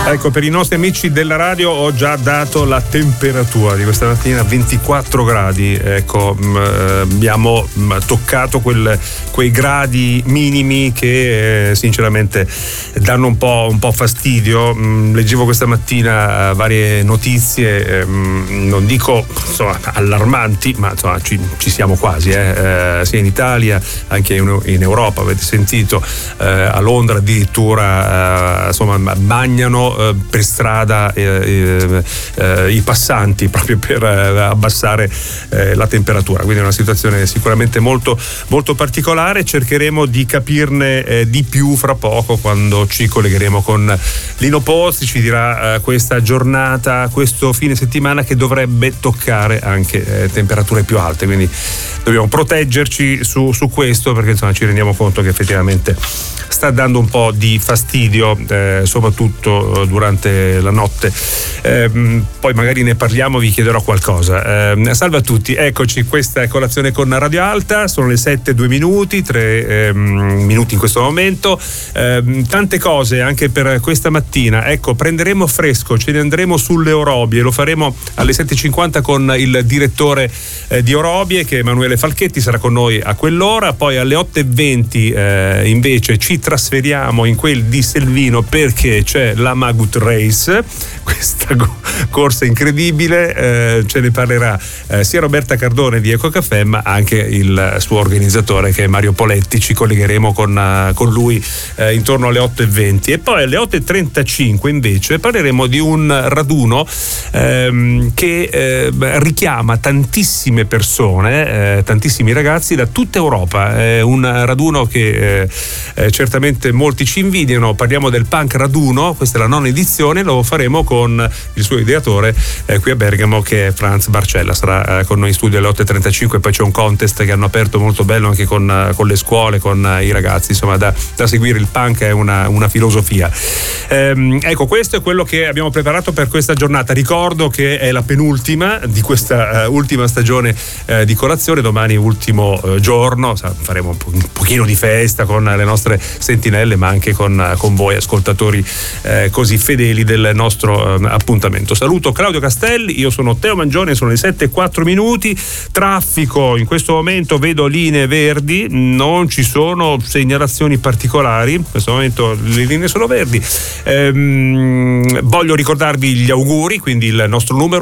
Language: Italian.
Ecco, per i nostri amici della radio ho già dato la temperatura di questa mattina, 24 gradi. Ecco, abbiamo toccato quei gradi minimi che sinceramente danno un po' fastidio. Leggevo questa mattina varie notizie, non dico insomma allarmanti, ma insomma ci siamo quasi, sia in Italia anche in Europa. Avete sentito, a Londra addirittura insomma bagnano per strada i passanti proprio per abbassare la temperatura, quindi è una situazione sicuramente molto, molto particolare. Cercheremo di capirne di più fra poco, quando ci collegheremo con Lino Pozzi. Ci dirà questa giornata, questo fine settimana, che dovrebbe toccare anche temperature più alte, quindi dobbiamo proteggerci su questo, perché insomma ci rendiamo conto che effettivamente sta dando un po' di fastidio, soprattutto durante la notte. Poi magari ne parliamo, vi chiederò qualcosa. Salve a tutti, eccoci, questa è Colazione con Radio Alta, sono le 7:02, 3 minuti in questo momento. Tante cose anche per questa mattina. Ecco, prenderemo fresco, ce ne andremo sulle Orobie, lo faremo alle 7:50 con il direttore di Orobie, che è Emanuele Falchetti, sarà con noi a quell'ora. Poi alle 8:20 invece ci trasferiamo in quel di Selvino, perché c'è la Magut Race, questa corsa incredibile. Ce ne parlerà sia Roberta Cardone di Ecocaffè, ma anche il suo organizzatore, che è Mario Poletti. Ci collegheremo con lui intorno alle 8:20, e poi alle 8:35 invece parleremo di un raduno che richiama tantissime persone, tantissimi ragazzi da tutta Europa. È un raduno che certamente molti ci invidiano. Parliamo del Punk Raduno, questa è la 9ª edizione, lo faremo con il suo ideatore qui a Bergamo, che è Franz Barcella. Sarà con noi in studio alle 8:35. Poi c'è un contest che hanno aperto molto bello anche con le scuole, con i ragazzi, insomma da seguire. Il punk è una filosofia. Ecco, questo è quello che abbiamo preparato per questa giornata. Ricordo che è la penultima di questa ultima stagione di Colazione. Domani ultimo giorno, faremo un pochino di festa con le nostre sentinelle, ma anche con voi ascoltatori così fedeli del nostro appuntamento. Saluto Claudio Castelli, io sono Teo Mangione, sono le 7:04. Traffico in questo momento, vedo linee verdi, non ci sono segnalazioni particolari, in questo momento le linee sono verdi. Voglio ricordarvi gli auguri, quindi il nostro numero